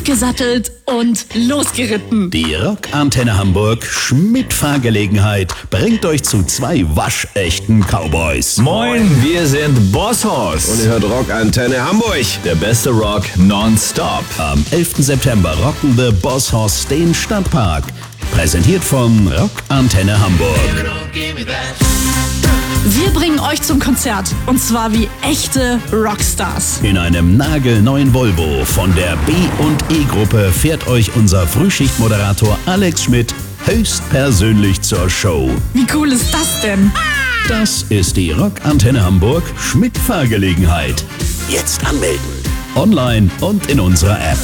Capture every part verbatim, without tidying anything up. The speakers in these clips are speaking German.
gesattelt und losgeritten. Die Rockantenne Hamburg Schmidt-Fahrgelegenheit bringt euch zu zwei waschechten Cowboys. Moin, wir sind Bosshaus. Und ihr hört Rockantenne Hamburg. Der beste Rock nonstop. Am elften September rocken The Bosshaus den Stadtpark. Präsentiert von Rockantenne Hamburg. Wir bringen euch zum Konzert. Und zwar wie echte Rockstars. In einem nagelneuen Volvo von der B und E-Gruppe fährt euch unser Frühschichtmoderator Alex Schmidt höchstpersönlich zur Show. Wie cool ist das denn? Das ist die Rockantenne Hamburg Schmidt-Fahrgelegenheit. Jetzt anmelden. Online und in unserer App.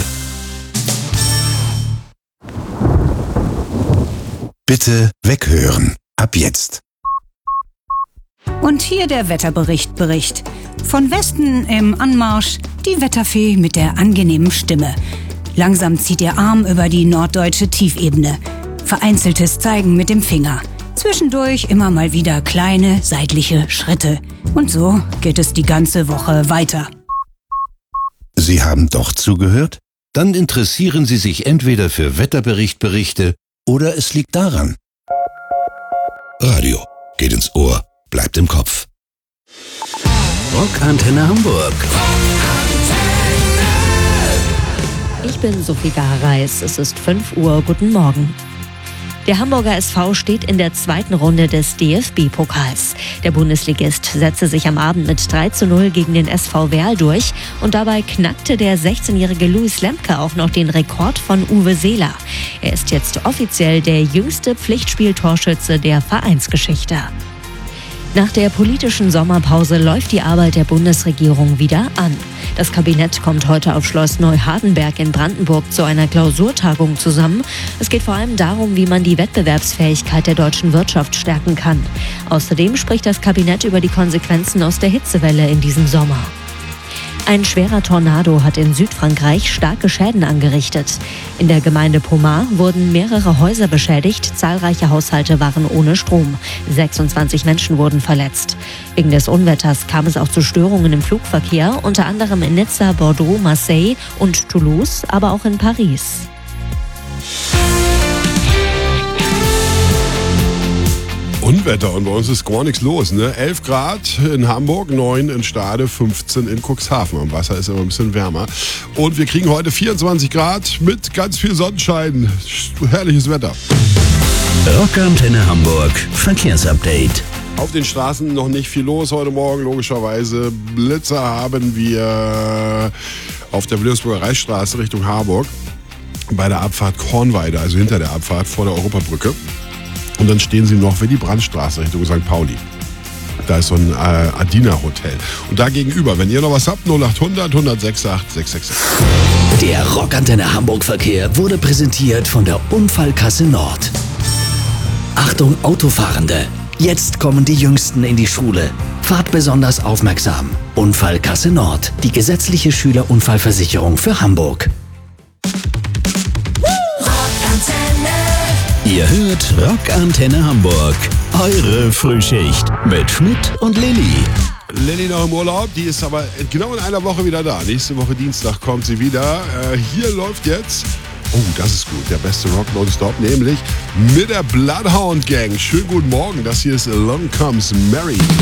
Bitte weghören. Ab jetzt. Und hier der Wetterbericht Bericht. Von Westen im Anmarsch die Wetterfee mit der angenehmen Stimme. Langsam zieht ihr Arm über die norddeutsche Tiefebene. Vereinzeltes Zeigen mit dem Finger. Zwischendurch immer mal wieder kleine seitliche Schritte. Und so geht es die ganze Woche weiter. Sie haben doch zugehört? Dann interessieren Sie sich entweder für Wetterberichtberichte oder es liegt daran. Radio geht ins Ohr, bleibt im Kopf. Rockantenne Hamburg. Ich bin Sophie Gareis. Es ist fünf Uhr. Guten Morgen. Der Hamburger S V steht in der zweiten Runde des D F B-Pokals. Der Bundesligist setzte sich am Abend mit drei zu null gegen den S V Werl durch und dabei knackte der sechzehnjährige Louis Lemke auch noch den Rekord von Uwe Seeler. Er ist jetzt offiziell der jüngste Pflichtspieltorschütze der Vereinsgeschichte. Nach der politischen Sommerpause läuft die Arbeit der Bundesregierung wieder an. Das Kabinett kommt heute auf Schloss Neuhardenberg in Brandenburg zu einer Klausurtagung zusammen. Es geht vor allem darum, wie man die Wettbewerbsfähigkeit der deutschen Wirtschaft stärken kann. Außerdem spricht das Kabinett über die Konsequenzen aus der Hitzewelle in diesem Sommer. Ein schwerer Tornado hat in Südfrankreich starke Schäden angerichtet. In der Gemeinde Pomar wurden mehrere Häuser beschädigt, zahlreiche Haushalte waren ohne Strom. sechsundzwanzig Menschen wurden verletzt. Wegen des Unwetters kam es auch zu Störungen im Flugverkehr, unter anderem in Nizza, Bordeaux, Marseille und Toulouse, aber auch in Paris. Unwetter und bei uns ist gar nichts los. Ne? elf Grad in Hamburg, neun in Stade, fünfzehn in Cuxhaven. Am Wasser ist immer ein bisschen wärmer. Und wir kriegen heute vierundzwanzig Grad mit ganz viel Sonnenschein. Herrliches Wetter. Rockantenne Hamburg Verkehrsupdate. Auf den Straßen noch nicht viel los heute Morgen, logischerweise. Blitzer haben wir auf der Wilhelmsburger Reichsstraße Richtung Harburg. Bei der Abfahrt Kornweide, also hinter der Abfahrt vor der Europabrücke. Und dann stehen sie noch für die Brandstraße Richtung Sankt Pauli. Da ist so ein äh, Adina-Hotel. Und da gegenüber, wenn ihr noch was habt, null acht hundert, hundertsechs acht sechs sechs sechs. Der Rockantenne Hamburg Verkehr wurde präsentiert von der Unfallkasse Nord. Achtung Autofahrende, jetzt kommen die Jüngsten in die Schule. Fahrt besonders aufmerksam. Unfallkasse Nord, die gesetzliche Schülerunfallversicherung für Hamburg. Ihr hört Rockantenne Hamburg, eure Frühschicht mit Schmidt und Lilly. Lilly noch im Urlaub, die ist aber genau in einer Woche wieder da. Nächste Woche Dienstag kommt sie wieder. Äh, hier läuft jetzt, oh das ist gut, der beste Rock nonstop, nämlich mit der Bloodhound Gang. Schönen guten Morgen, das hier ist Along Comes Mary.